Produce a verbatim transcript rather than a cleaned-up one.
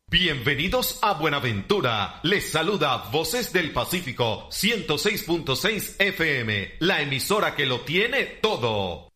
Bienvenidos a Buenaventura. Les saluda Voces del Pacífico ciento seis punto seis F M, la emisora que lo tiene todo.